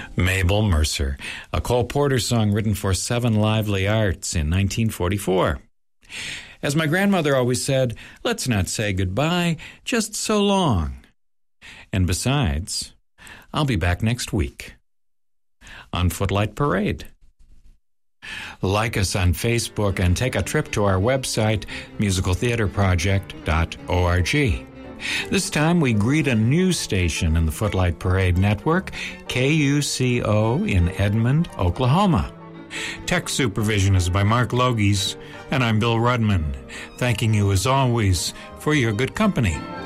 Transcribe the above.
Mabel Mercer, a Cole Porter song written for Seven Lively Arts in 1944. As my grandmother always said, let's not say goodbye, just so long. And besides, I'll be back next week on Footlight Parade. Like us on Facebook and take a trip to our website, musicaltheaterproject.org. This time we greet a new station in the Footlight Parade network, KUCO in Edmond, Oklahoma. Tech supervision is by Mark Logies, and I'm Bill Rudman, thanking you as always for your good company.